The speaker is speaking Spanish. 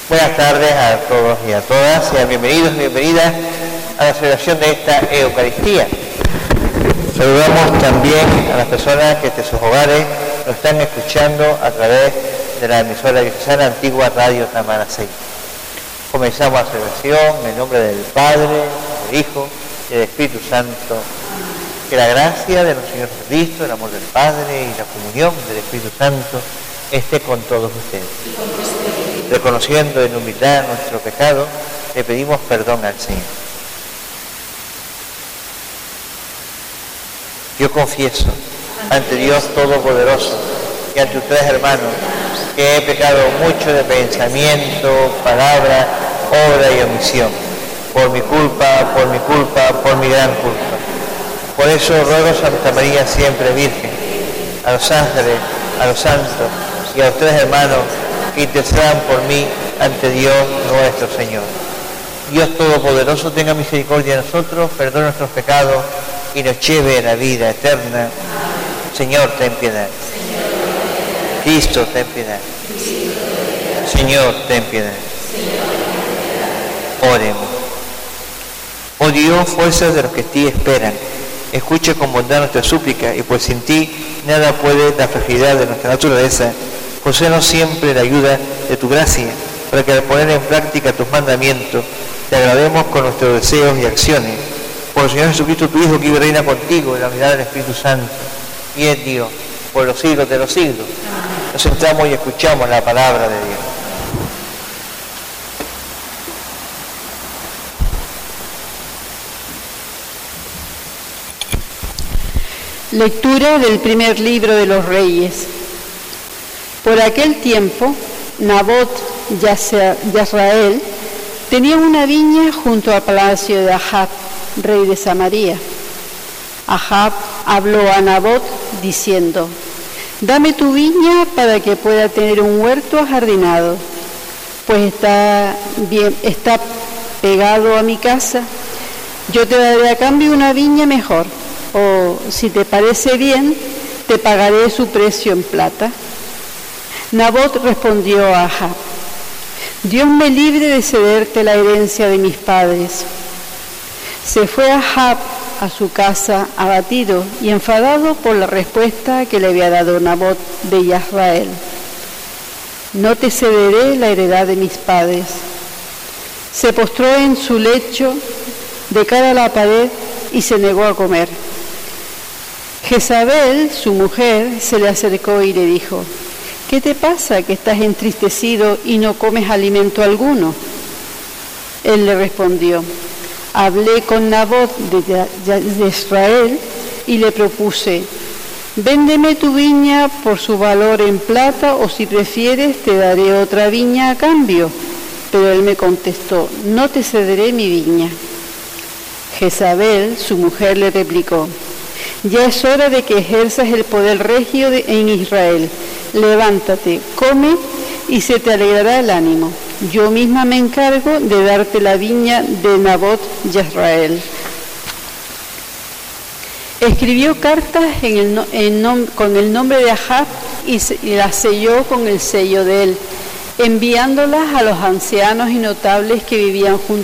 Buenas tardes a todos y a todas, sean bienvenidos y bienvenidas a la celebración de esta Eucaristía. Saludamos también a las personas que desde sus hogares nos están escuchando a través de la emisora diocesana Antigua Radio Tamaracey. Comenzamos la celebración en el nombre del Padre, del Hijo y del Espíritu Santo. Que la gracia de nuestro Señor Jesucristo, el amor del Padre y la comunión del Espíritu Santo esté con todos ustedes. Reconociendo en humildad nuestro pecado, le pedimos perdón al Señor. Yo confieso ante Dios Todopoderoso y ante ustedes, hermanos, que he pecado mucho de pensamiento, palabra, obra y omisión, por mi culpa, por mi gran culpa. Por eso ruego a Santa María siempre Virgen, a los ángeles, a los santos y a ustedes, hermanos, que intercedan por mí ante Dios nuestro Señor. Dios Todopoderoso tenga misericordia de nosotros, perdone nuestros pecados y nos lleve a la vida eterna. Señor, ten piedad. Cristo, ten piedad. Señor, ten piedad. Oremos. Oh Dios, fuerza de los que en ti esperan, escucha con bondad nuestra súplica, y pues sin ti nada puede la fragilidad de nuestra naturaleza. Concédenos siempre la ayuda de tu gracia, para que al poner en práctica tus mandamientos, te agrademos con nuestros deseos y acciones. Por el Señor Jesucristo, tu Hijo, que vive y reina contigo en la unidad del Espíritu Santo, y es Dios, por los siglos de los siglos. Nos sentamos y escuchamos la palabra de Dios. Lectura del primer libro de los Reyes. Por aquel tiempo, Nabot Yezrael tenía una viña junto al palacio de Ahab, rey de Samaria. Ahab habló a Nabot diciendo: «Dame tu viña para que pueda tener un huerto ajardinado, pues está pegado a mi casa. Yo te daré a cambio una viña mejor, o si te parece bien, te pagaré su precio en plata». Nabot respondió a Ahab: «Dios me libre de cederte la herencia de mis padres». Se fue Ahab a su casa abatido y enfadado por la respuesta que le había dado Nabot de Yezrael: «No te cederé la heredad de mis padres». Se postró en su lecho de cara a la pared y se negó a comer. Jezabel, su mujer, se le acercó y le dijo: «¿Qué te pasa que estás entristecido y no comes alimento alguno?». Él le respondió: «Hablé con Nabot de Israel y le propuse: véndeme tu viña por su valor en plata, o si prefieres te daré otra viña a cambio». Pero él me contestó: «No te cederé mi viña». Jezabel, su mujer, le replicó: «Ya es hora de que ejerzas el poder regio en Israel. Levántate, come y se te alegrará el ánimo. Yo misma me encargo de darte la viña de Nabot Yezrael». Escribió cartas con el nombre de Ahab y las selló con el sello de él, enviándolas a los ancianos y notables que vivían junto